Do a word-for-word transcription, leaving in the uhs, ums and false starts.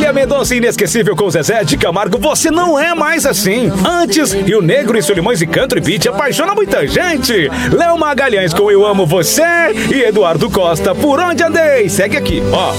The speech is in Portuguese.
Marília Mendonça inesquecível com Zezé de Camargo, você não é mais assim. Antes, Rio Negro e Solimões e Country Beat apaixona muita gente. Léo Magalhães com Eu Amo Você e Eduardo Costa, Por Onde Andei. Segue aqui, ó.